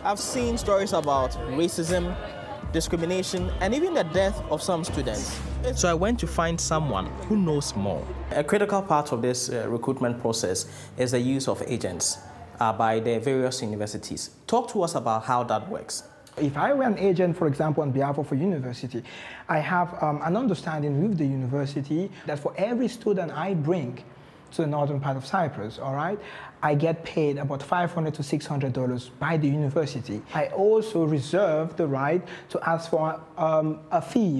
I've seen stories about racism, discrimination, and even the death of some students. So I went to find someone who knows more. A critical part of this recruitment process is the use of agents by the various universities. Talk to us about how that works. If I were an agent, for example, on behalf of a university, I have an understanding with the university that for every student I bring to the northern part of Cyprus, all right, I get paid about $500 to $600 by the university. I also reserve the right to ask for a fee